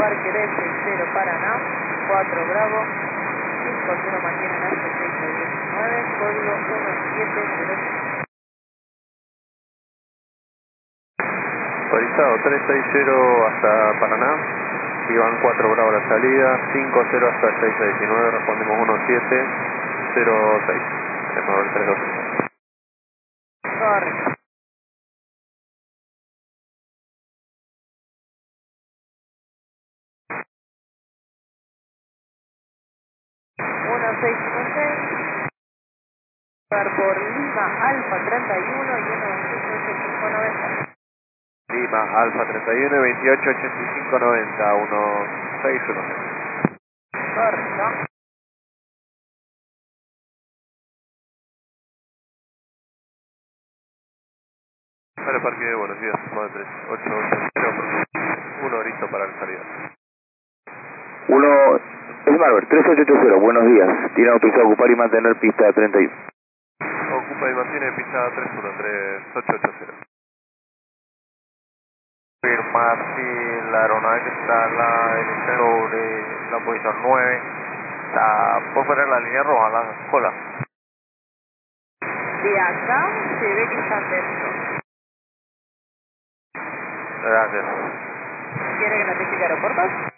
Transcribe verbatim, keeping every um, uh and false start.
Parque D seis cero Paraná, cuatro Bravo, cinco cero mantienen hasta seis diecinueve, código uno siete cero cinco. Autorizado tres seis cero hasta Paraná, Iván cuatro Bravo la salida, cinco cero hasta seis diecinueve, respondemos uno siete cero seis, mover tres dos. Correcto. uno seis uno seis, por Lima Alfa treinta y uno y uno veintiocho ochenta y cinco noventa. Lima Alfa treinta y uno, veintiocho ochenta y cinco noventa, uno seis uno seis. Correcto. Vale, Parque, buenos días, nueve tres ocho ocho cero, uno listo para la salida. uno, es Marver, tres ocho ocho cero, buenos días. Tiene autorizado ocupar y mantener pista treinta y uno. Ocupa y mantiene pista tres uno, tres ocho ocho cero. Confirmar si la aeronave que está en la, en sobre la posición nueve está por fuera de la línea roja, la cola. De acá se ve que están dentro. Gracias. ¿Quiere que notifique aeropuertos?